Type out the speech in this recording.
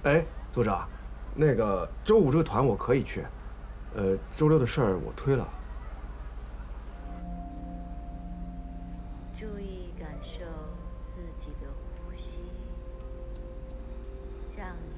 哎，组长，那个周五这个团我可以去，周六的事儿我推了。 注意感受自己的呼吸，让